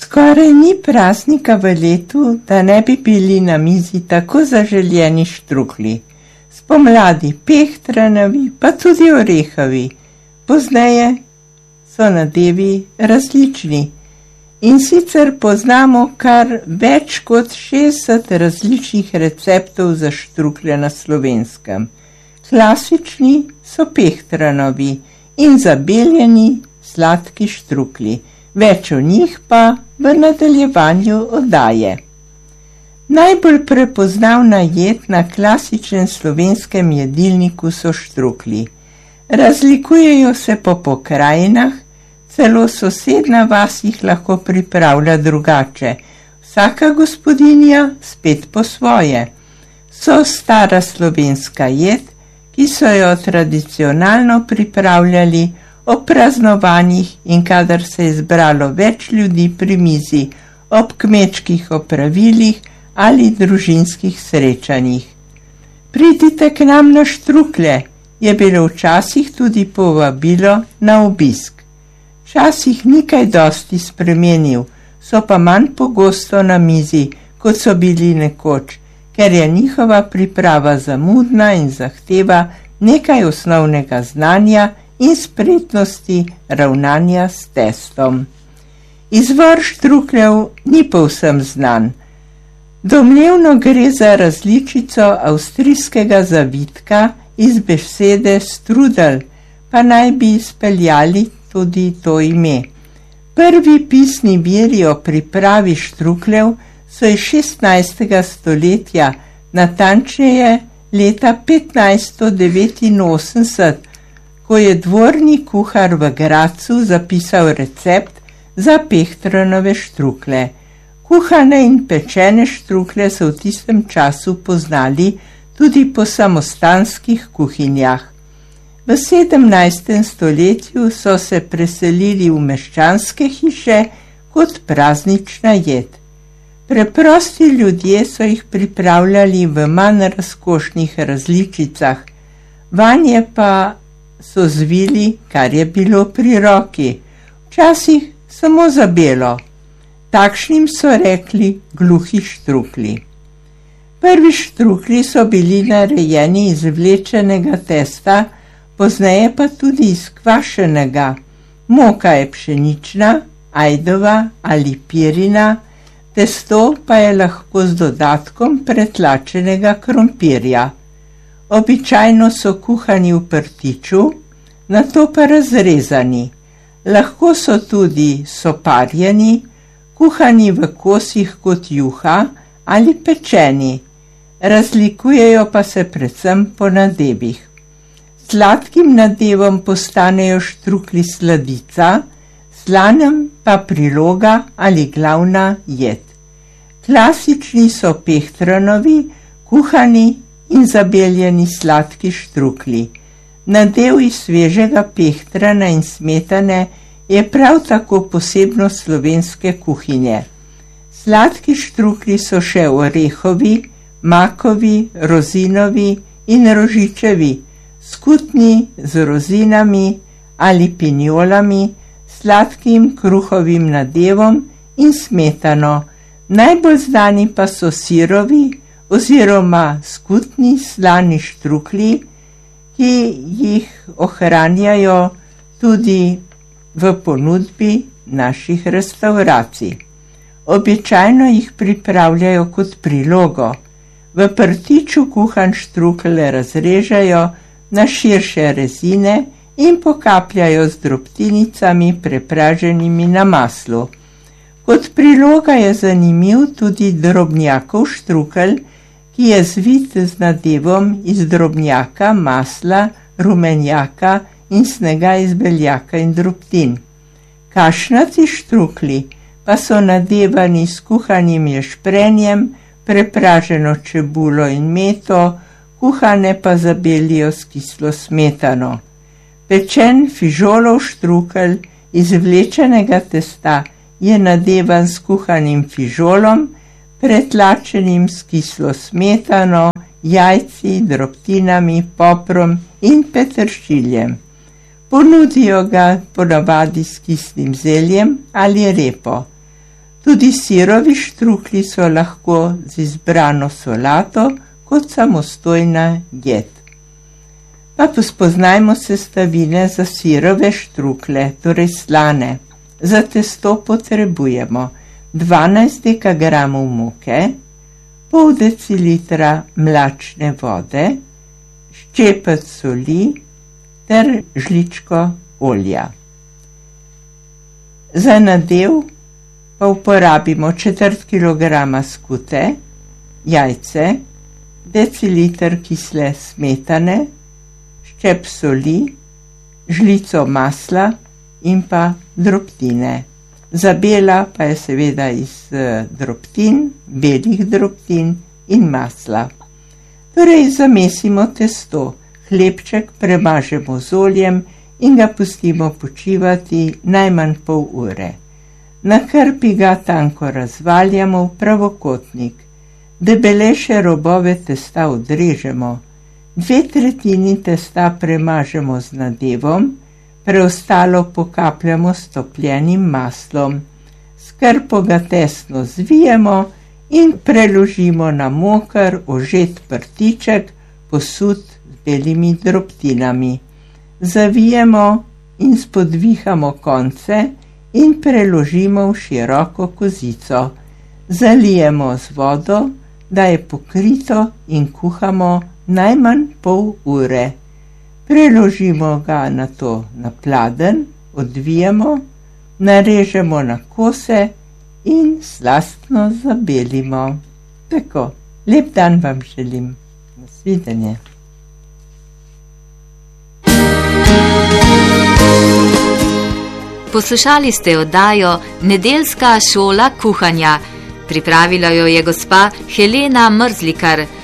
Skoraj ni praznika v letu, da ne bi bili na mizi tako zaželjeni štruklji. Spomladi pehtranovi, pa tudi orehovi. Pozneje so nadevi različni. In sicer poznamo kar več kot 60 različnih receptov za štruklje na Slovenskem. Klasični so pehtranovi in zabeljeni sladki štruklji. Več o njih pa v nadaljevanju oddaje. Najbolj prepoznavna jed na klasičnem slovenskem jedilniku so štruklji. Razlikujejo se po pokrajinah, celo sosedna vas jih lahko pripravlja drugače. Vsaka gospodinja spet po svoje. So stara slovenska jed, ki so jo tradicionalno pripravljali ob praznovanjih in kadar se je zbralo več ljudi pri mizi, ob kmečkih opravilih ali družinskih srečanjih. Pridite k nam na štruklje, je bilo včasih tudi povabilo na obisk. Časih ni kaj dosti spremenil, so pa manj pogosto na mizi, kot so bili nekoč, ker je njihova priprava zamudna in zahteva nekaj osnovnega znanja in spretnosti ravnanja s testom. Izvor štrukljev ni povsem znan. Domnevno gre za različico avstrijskega zavitka iz besede strudel, pa naj bi izpeljali tudi to ime. Prvi pisni viri o pripravi štrukljev so iz 16. stoletja, natančneje leta 1589, ko je dvorni kuhar v Gradcu zapisal recept za pehtranove štruklje. Kuhane in pečene štruklje so v tistem času poznali tudi po samostanskih kuhinjah. V 17. stoletju so se preselili v meščanske hiše kot praznična jed. Preprosti ljudje so jih pripravljali v manj razkošnih različicah, vanje pa so zvili, kar je bilo pri roki, včasih samo za belo. Takšnim so rekli gluhi štruklji. Prvi štruklji so bili narejeni iz vlečenega testa, pozneje pa tudi iz kvašenega. Moka je pšenična, ajdova ali pirina, testo pa je lahko z dodatkom pretlačenega krompirja. Običajno so kuhani v prtiču, nato pa razrezani. Lahko so tudi soparjeni, kuhani v kosih kot juha ali pečeni. Razlikujejo pa se predvsem po nadevih. Sladkim nadevom postanejo štruklji sladica, slanem pa priloga ali glavna jed. Klasični so pehtranovi, kuhani in zabeljeni sladki štruklji. Nadev iz svežega pehtrana in smetane je prav tako posebnost slovenske kuhinje. Sladki štruklji so še orehovi, makovi, rozinovi in rožičevi, skutni z rozinami ali pinjolami, sladkim kruhovim nadevom in smetano. Najbolj znani pa so sirovi oziroma skutni slani štruklji, ki jih ohranjajo tudi v ponudbi naših restavracij. Običajno jih pripravljajo kot prilogo. V prtiču kuhan štrukelj razrežejo na širše rezine in pokapljajo z drobtinicami prepraženimi na maslu. Kot priloga je zanimiv tudi drobnjakov štrukelj, ki je zvit z nadevom iz drobnjaka, masla, rumenjaka in snega iz beljaka in drobtin. Kašnati štruklji pa so nadevani s kuhanim ješprenjem, prepraženo čebulo in meto, kuhane pa zabelijo s kislo smetano. Pečen fižolov štrukelj iz vlečenega testa je nadevan s kuhanim fižolom, pretlačenim s kislo smetano, jajci, drobtinami, poprom in peteršiljem. Ponudijo ga ponavadi s kislim zeljem ali repo. Tudi sirovi štruklji so lahko z izbrano solato kot samostojna jed. Pa pospoznajmo sestavine za sirove štrukle, torej slane. Za testo potrebujemo 12 dekagramov moke, pol decilitra mlačne vode, ščepec soli ter žličko olja. Za nadev pa uporabimo 1/4 kilograma skute, jajce, deciliter kisle smetane, ščep soli, žlico masla in pa drobtine. Zabela pa je seveda iz drobtin, belih drobtin in masla. Torej zamesimo testo, hlebček premažemo z oljem in ga pustimo počivati najmanj pol ure. Na krpi ga tanko razvaljamo v pravokotnik. Debelejše robove testa odrežemo. 2/3 testa premažemo z nadevom, preostalo pokapljamo s topljenim maslom. S krpo ga tesno zvijemo in preložimo na moker, ožet prtiček, posut z belimi drobtinami. Zavijemo in spodvihamo konce in preložimo v široko kozico. Zalijemo z vodo, da je pokrito in kuhamo najmanj pol ure. Preložimo ga nato na pladenj, odvijemo, narežemo na kose in slastno zabelimo. Tako, lep dan vam želim. Nasvidenje. Poslušali ste oddajo Nedeljska šola kuhanja. Pripravila jo je gospa Helena Mrzlikar.